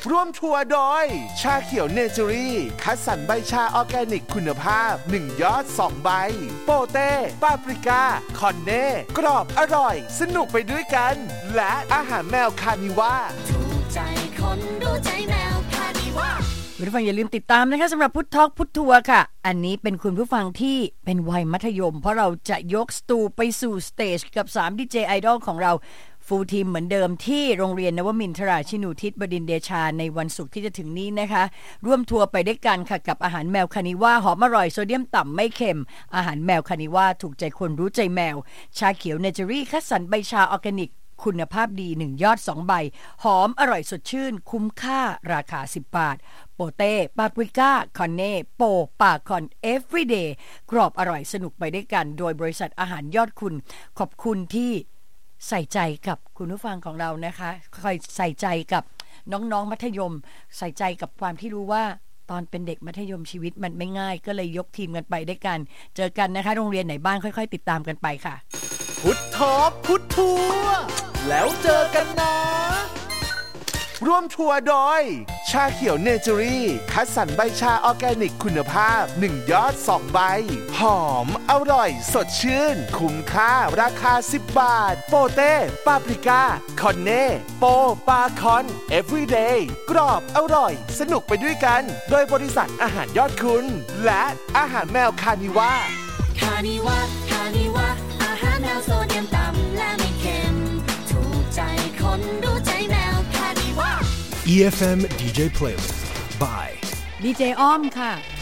ร่วมทัวร์โดยชาเขียวเนเจอรี่คัดสรรใบชาออร์แกนิกคุณภาพ1ยอด2ใบโปเต้ปาปริก้าคอนเน่กรอบอร่อยสนุกไปด้วยกันและอาหารแมวคานิว่าถูกใจคนรู้ใจแมวคานิว่าคุณผู้ฟังอย่าลืมติดตามนะคะสำหรับพุททอล์กพุททัวร์ค่ะอันนี้เป็นคุณผู้ฟังที่เป็นวัยมัธยมเพราะเราจะยกสตูไปสู่สเตจกับ3ดีเจไอดอลของเราฟูลทีมเหมือนเดิมที่โรงเรียนนวมินทราชินูทิศบดินทร์เดชาในวันศุกร์ที่จะถึงนี้นะคะร่วมทัวร์ไปด้วยกันค่ะกับอาหารแมวคานิว่าหอมอร่อยโซเดียมต่ำไม่เค็มอาหารแมวคานิว่าถูกใจคนรู้ใจแมวชาเขียวเนเจอรี่คัดสรรใบชาออร์แกนิกคุณภาพดี1ยอด2ใบหอมอร่อยสดชื่นคุ้มค่าราคา10 บาทโปเต้ปาปริก้าคอนเน่โปปาคอน everyday กรอบอร่อยสนุกไปด้วยกันโดยบริษัทอาหารยอดคุณขอบคุณที่ใส่ใจกับคุณผู้ฟังของเรานะคะคอยใส่ใจกับน้องๆมัธยมใส่ใจกับความที่รู้ว่าตอนเป็นเด็กมัธยมชีวิตมันไม่ง่ายก็เลยยกทีมกันไปด้วยกันเจอกันนะคะโรงเรียนไหนบ้างค่อยๆติดตามกันไปค่ะพุททอล์กพุททัวร์แล้วเจอกันนะร่วมทัวร์โดยชาเขียวเนเจอรี่คัดสรรใบชาออร์แกนิกคุณภาพ1ยอด2ใบหอมอร่อยสดชื่นคุ้มค่าราคา10 บาทโปเต้ปาปริก้าคอนเน่โปปาคอน everyday กรอบอร่อยสนุกไปด้วยกันโดยบริษัทอาหารยอดคุณและอาหารแมวคานิว่าคานิว่าคานิว่าอาหารแมวโซเดียมต่ำและไม่เค็มถูกใจคนรู้ใจแมวคานิว่า EFM DJ Playlist by ดีเจอ้อมค่ะ